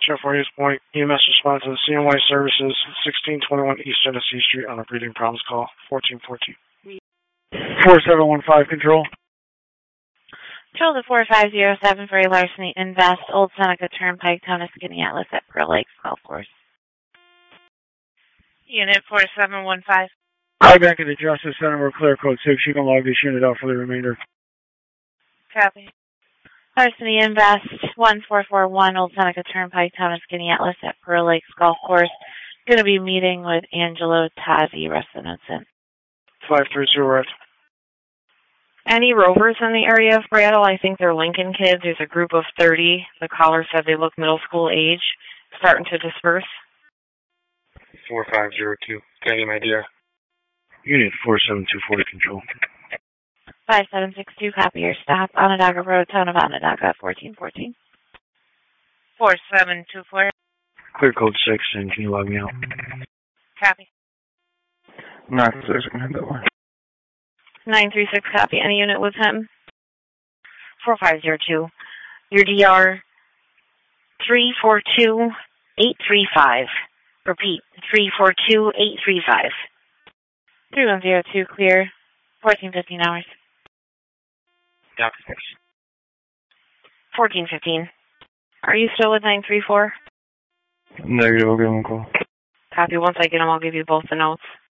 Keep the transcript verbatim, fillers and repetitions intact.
Sheriff Williams Point, E M S response to the C N Y Services, sixteen twenty-one East Genesee Street on a breathing problems call, fourteen fourteen. four seven one five, control. Control the four five zero seven for a larceny invest, Old Seneca Turnpike, Town-Skinny Atlas at Pearl Lakes Golf Course. Unit four seven one five. Hi, back at the Justice Center, we're clear code six. You can log this unit out for the remainder. Copy. Larceny invest, one four four one Old Seneca Turnpike, Town-Skinny Atlas at Pearl Lakes Golf Course. Going to be meeting with Angelo Tazi, Russ Innocent. five three zero, right. Any rovers in the area of Brattle? I think they're Lincoln kids. There's a group of thirty. The caller said they look middle school age, starting to disperse. four five zero two, can I get my D R? Unit four seven two four, control. five seven six two, copy your stop. Onondaga Road, Town of Onondaga, fourteen fourteen. four seven two four. Clear code six, and can you log me out? Copy. Not six, can I have that one? nine three six, copy. Any unit with him? four five zero two. Your D R, three four two eight three five. Repeat, three four two eight three five. three one zero two, clear. fourteen fifteen hours. Yeah. fourteen fifteen. Are you still with nine three four? Negative, I'll give him a call. Copy. Once I get him, I'll give you both the notes.